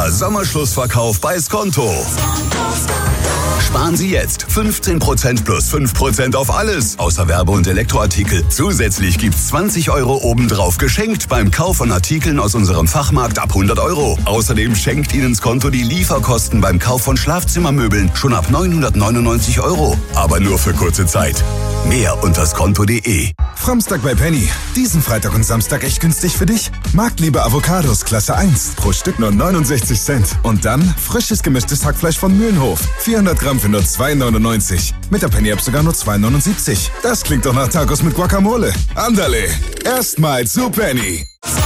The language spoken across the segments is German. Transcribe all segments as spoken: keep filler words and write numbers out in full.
Mega Sommerschlussverkauf bei Skonto. Sparen Sie jetzt fünfzehn Prozent plus fünf Prozent auf alles, außer Werbe- und Elektroartikel. Zusätzlich gibt's zwanzig Euro obendrauf geschenkt beim Kauf von Artikeln aus unserem Fachmarkt ab hundert Euro. Außerdem schenkt Ihnen Skonto die Lieferkosten beim Kauf von Schlafzimmermöbeln schon ab neunhundertneunundneunzig Euro. Aber nur für kurze Zeit. Mehr unter skonto punkt de. Framstag bei Penny. Diesen Freitag und Samstag echt günstig für dich. Marktliebe Avocados Klasse eins. Pro Stück nur neunundsechzig Cent. Und dann frisches gemischtes Hackfleisch von Mühlenhof. vierhundert Gramm für nur zwei neunundneunzig. Mit der Penny-App sogar nur zwei neunundsiebzig. Das klingt doch nach Tacos mit Guacamole. Andale. Erstmal zu Penny.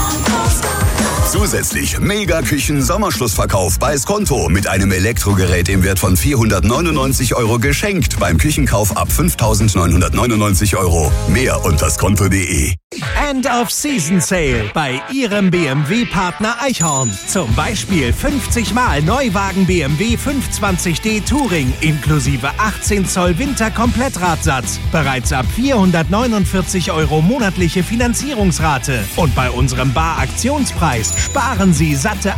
Zusätzlich Mega-Küchen-Sommerschlussverkauf bei Skonto mit einem Elektrogerät im Wert von vierhundertneunundneunzig Euro geschenkt beim Küchenkauf ab fünftausendneunhundertneunundneunzig Euro. Mehr unter skonto punkt de. End of Season Sale bei Ihrem B M W-Partner Eichhorn. Zum Beispiel fünfzig Mal Neuwagen B M W fünfhundertzwanzig D Touring inklusive achtzehn Zoll Winter-Komplettradsatz. Bereits ab vierhundertneunundvierzig Euro monatliche Finanzierungsrate. Und bei unserem Bar-Aktionspreis sparen Sie satte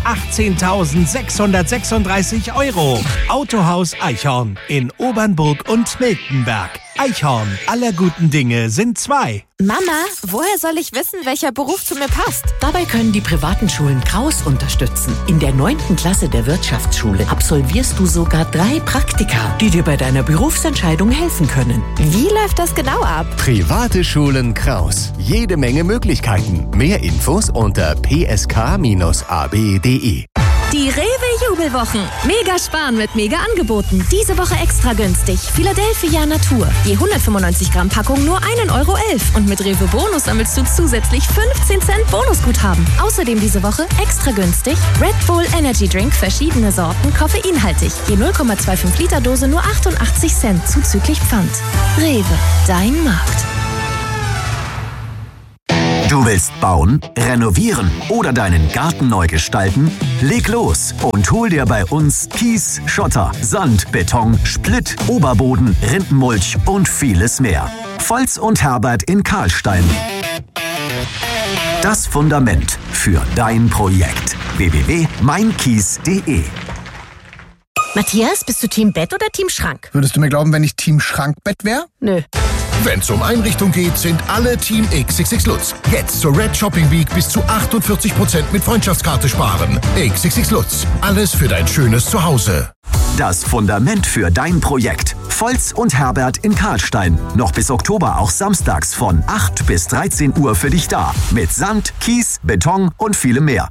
achtzehntausendsechshundertsechsunddreißig Euro. Autohaus Eichhorn in Obernburg und Miltenberg. Eichhorn, aller guten Dinge sind zwei. Mama, woher soll ich wissen, welcher Beruf zu mir passt? Dabei können die privaten Schulen Kraus unterstützen. In der neunten Klasse der Wirtschaftsschule absolvierst du sogar drei Praktika, die dir bei deiner Berufsentscheidung helfen können. Wie läuft das genau ab? Private Schulen Kraus. Jede Menge Möglichkeiten. Mehr Infos unter p s k bindestrich a b punkt de. Die Rewe-Jubelwochen. Mega sparen mit Mega-Angeboten. Diese Woche extra günstig. Philadelphia Natur. Je hundertfünfundneunzig Gramm Packung nur ein Euro elf. Und mit Rewe Bonus sammelst du zusätzlich fünfzehn Cent Bonusguthaben. Außerdem diese Woche extra günstig Red Bull Energy Drink, verschiedene Sorten, koffeinhaltig. Je null Komma fünfundzwanzig Liter Dose nur achtundachtzig Cent zuzüglich Pfand. Rewe, dein Markt. Du willst bauen, renovieren oder deinen Garten neu gestalten? Leg los und hol dir bei uns Kies, Schotter, Sand, Beton, Splitt, Oberboden, Rindenmulch und vieles mehr. Volz und Herbert in Karlstein. Das Fundament für dein Projekt. w w w punkt mein kies punkt de. Matthias, bist du Team Bett oder Team Schrank? Würdest du mir glauben, wenn ich Team Schrankbett wäre? Nö. Wenn es um Einrichtung geht, sind alle Team X X X Lutz. Jetzt zur Red Shopping Week bis zu achtundvierzig Prozent mit Freundschaftskarte sparen. X X X Lutz. Alles für dein schönes Zuhause. Das Fundament für dein Projekt. Volz und Herbert in Karlstein. Noch bis Oktober auch samstags von acht bis dreizehn Uhr für dich da. Mit Sand, Kies, Beton und vielem mehr.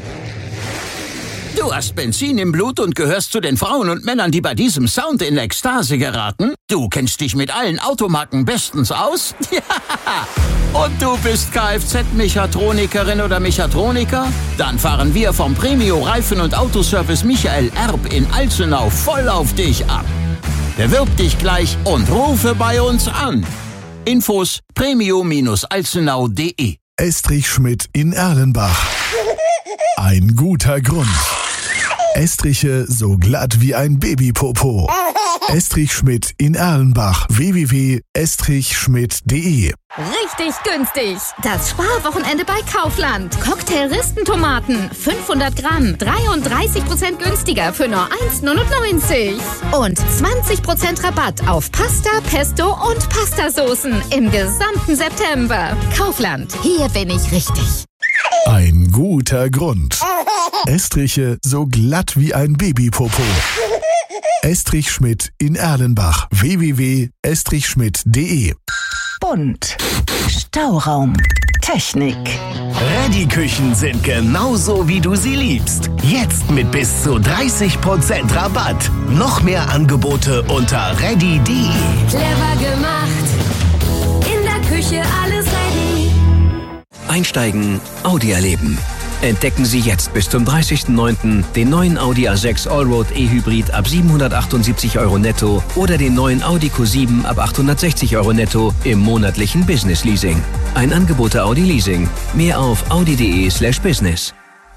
Du hast Benzin im Blut und gehörst zu den Frauen und Männern, die bei diesem Sound in Ekstase geraten? Du kennst dich mit allen Automarken bestens aus? Ja! Und du bist Kfz-Mechatronikerin oder Mechatroniker? Dann fahren wir vom Premio Reifen- und Autoservice Michael Erb in Alzenau voll auf dich ab. Bewirb dich gleich und rufe bei uns an. Infos premio Bindestrich alzenau punkt de. Estrich Schmidt in Erlenbach. Ein guter Grund. Estriche so glatt wie ein Babypopo. Estrich Schmidt in Erlenbach. w w w punkt estrich schmidt punkt de. Richtig günstig. Das Sparwochenende bei Kaufland. Cocktail-Ristentomaten. fünfhundert Gramm. dreiunddreißig Prozent günstiger für nur eins neunundneunzig. Und zwanzig Prozent Rabatt auf Pasta, Pesto und Pastasoßen im gesamten September. Kaufland. Hier bin ich richtig. Ein guter Grund. Estriche so glatt wie ein Babypopo. Estrich Schmidt in Erlenbach. w w w punkt estrich schmidt punkt de. Bunt. Stauraum. Technik. Ready-Küchen sind genauso, wie du sie liebst. Jetzt mit bis zu dreißig Prozent Rabatt. Noch mehr Angebote unter ready punkt de. Clever gemacht. In der Küche alles ready. Einsteigen, Audi erleben. Entdecken Sie jetzt bis zum dreißigsten neunten den neuen Audi A sechs Allroad E-Hybrid ab siebenhundertachtundsiebzig Euro netto oder den neuen Audi Q sieben ab achthundertsechzig Euro netto im monatlichen Business Leasing. Ein Angebot der Audi Leasing. Mehr auf audi punkt de slash business.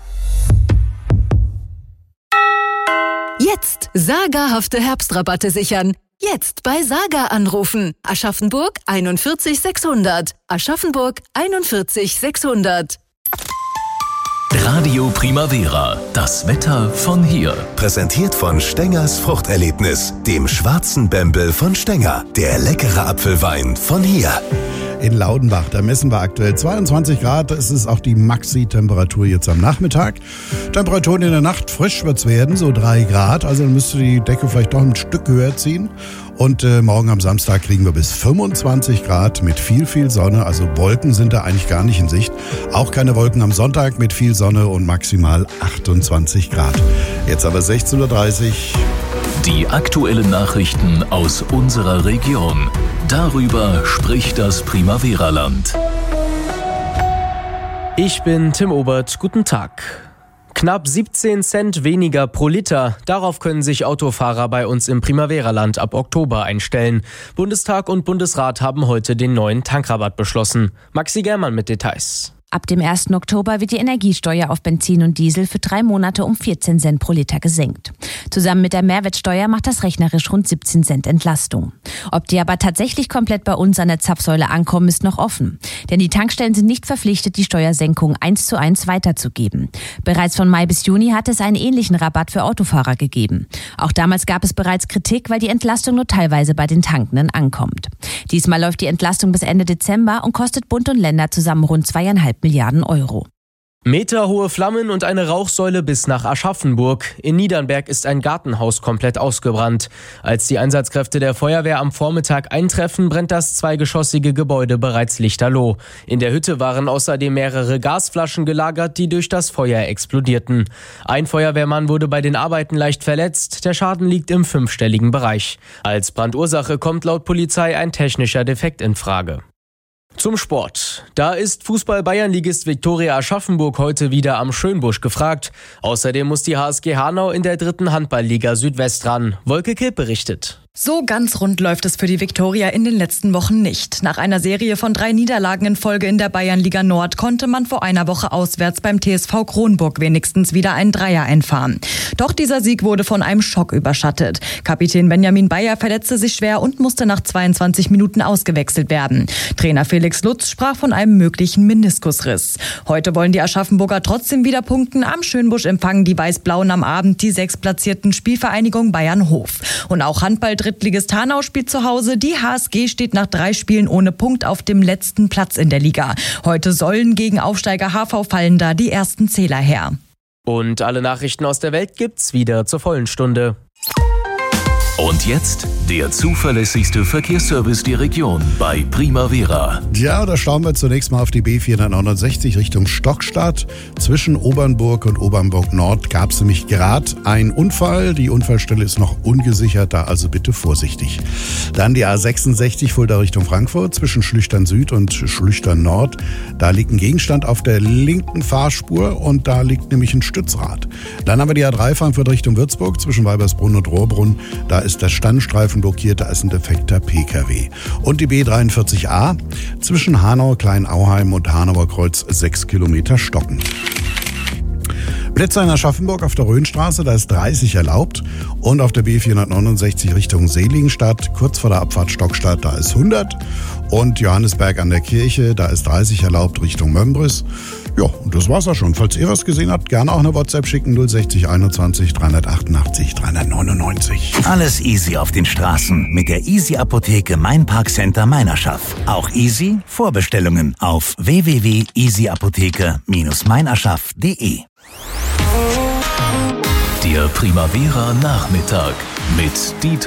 Jetzt sagerhafte Herbstrabatte sichern. Jetzt bei Saga anrufen. Aschaffenburg einundvierzig sechshundert. Aschaffenburg einundvierzig sechshundert. Radio Primavera, das Wetter von hier. Präsentiert von Stengers Fruchterlebnis, dem schwarzen Bembel von Stenger. Der leckere Apfelwein von hier. In Laudenbach, da messen wir aktuell zweiundzwanzig Grad. Das ist auch die Maxi-Temperatur jetzt am Nachmittag. Temperaturen in der Nacht, frisch wird's werden, so drei Grad. Also dann müsste die Decke vielleicht doch ein Stück höher ziehen. Und äh, morgen am Samstag kriegen wir bis fünfundzwanzig Grad mit viel, viel Sonne. Also Wolken sind da eigentlich gar nicht in Sicht. Auch keine Wolken am Sonntag mit viel Sonne und maximal achtundzwanzig Grad. Jetzt aber sechzehn Uhr dreißig. Die aktuellen Nachrichten aus unserer Region. Darüber spricht das Primavera-Land. Ich bin Tim Obert. Guten Tag. Knapp siebzehn Cent weniger pro Liter. Darauf können sich Autofahrer bei uns im Primavera-Land ab Oktober einstellen. Bundestag und Bundesrat haben heute den neuen Tankrabatt beschlossen. Maxi Germann mit Details. Ab dem ersten Oktober wird die Energiesteuer auf Benzin und Diesel für drei Monate um vierzehn Cent pro Liter gesenkt. Zusammen mit der Mehrwertsteuer macht das rechnerisch rund siebzehn Cent Entlastung. Ob die aber tatsächlich komplett bei uns an der Zapfsäule ankommen, ist noch offen. Denn die Tankstellen sind nicht verpflichtet, die Steuersenkung eins zu eins weiterzugeben. Bereits von Mai bis Juni hat es einen ähnlichen Rabatt für Autofahrer gegeben. Auch damals gab es bereits Kritik, weil die Entlastung nur teilweise bei den Tankenden ankommt. Diesmal läuft die Entlastung bis Ende Dezember und kostet Bund und Länder zusammen rund zweieinhalb Milliarden Euro. Meterhohe Flammen und eine Rauchsäule bis nach Aschaffenburg. In Niedernberg ist ein Gartenhaus komplett ausgebrannt. Als die Einsatzkräfte der Feuerwehr am Vormittag eintreffen, brennt das zweigeschossige Gebäude bereits lichterloh. In der Hütte waren außerdem mehrere Gasflaschen gelagert, die durch das Feuer explodierten. Ein Feuerwehrmann wurde bei den Arbeiten leicht verletzt. Der Schaden liegt im fünfstelligen Bereich. Als Brandursache kommt laut Polizei ein technischer Defekt in Frage. Zum Sport. Da ist Fußball-Bayernligist Viktoria Aschaffenburg heute wieder am Schönbusch gefragt. Außerdem muss die H S G Hanau in der dritten Handball-Liga Südwest ran. Wolke Kipp berichtet. So ganz rund läuft es für die Viktoria in den letzten Wochen nicht. Nach einer Serie von drei Niederlagen in Folge in der Bayernliga Nord konnte man vor einer Woche auswärts beim T S V Kronburg wenigstens wieder einen Dreier einfahren. Doch dieser Sieg wurde von einem Schock überschattet. Kapitän Benjamin Bayer verletzte sich schwer und musste nach zweiundzwanzig Minuten ausgewechselt werden. Trainer Felix Lutz sprach von einem möglichen Meniskusriss. Heute wollen die Aschaffenburger trotzdem wieder punkten. Am Schönbusch empfangen die Weiß-Blauen am Abend die sechstplatzierten Spielvereinigung Bayern-Hof. Und auch Handball Drittligist Hanau spielt zu Hause. Die H S G steht nach drei Spielen ohne Punkt auf dem letzten Platz in der Liga. Heute sollen gegen Aufsteiger H V Fallen da die ersten Zähler her. Und alle Nachrichten aus der Welt gibt's wieder zur vollen Stunde. Und jetzt der zuverlässigste Verkehrsservice der Region bei Primavera. Ja, da schauen wir zunächst mal auf die B vierhundertneunundsechzig Richtung Stockstadt. Zwischen Obernburg und Obernburg Nord gab es nämlich gerade einen Unfall. Die Unfallstelle ist noch ungesichert, da also bitte vorsichtig. Dann die A sechsundsechzig Fulda Richtung Frankfurt zwischen Schlüchtern Süd und Schlüchtern Nord. Da liegt ein Gegenstand auf der linken Fahrspur und da liegt nämlich ein Stützrad. Dann haben wir die A drei Frankfurt Richtung Würzburg zwischen Weibersbrunn und Rohrbrunn. Da ist der Standstreifen blockiert, da ist ein defekter P K W. Und die B dreiundvierzig A zwischen Hanau, Kleinauheim und Hanauer Kreuz sechs Kilometer stocken. Blitzer in Aschaffenburg auf der Rhönstraße, da ist dreißig erlaubt. Und auf der B vierhundertneunundsechzig Richtung Seligenstadt, kurz vor der Abfahrt Stockstadt, da ist hundert. Und Johannesberg an der Kirche, da ist dreißig erlaubt Richtung Mömbris. Ja, und das war's auch schon. Falls ihr was gesehen habt, gerne auch eine WhatsApp schicken. null sechzig einundzwanzig dreihundertachtundachtzig dreihundertneunundneunzig. Alles easy auf den Straßen mit der Easy Apotheke Mein Parkcenter Meinerschaft. Auch easy Vorbestellungen auf w w w punkt easy apotheke Bindestrich meinerschaft punkt de. Der Primavera Nachmittag mit Dieter